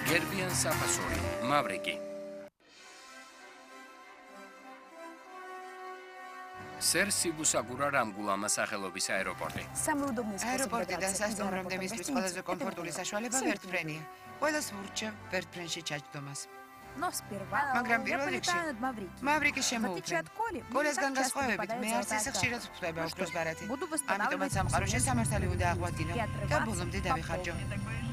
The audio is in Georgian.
გერბიან საფასური, მავრიკი. სერ სიბუსაგურა რამგულამა სახელობის აეროპორტი. აეროპორტიდან სასტუმრომდე მისთვის ყველაზე კომფორტული საშუალება ვერტფრენია. ყველას ვურჩევ ვერტფრენში ჩაჯდომას. მაგრამ პირველ რიგში მავრიკის შემოუქმნი. კოლესგან განსხვავებით მე არც ისე ხშირად ვხვდება ოქროს ბარათი. ამიტომაც სამყაროში სამართალი უნდა აღვადგინო და ბოლომდე დავიხარჯო.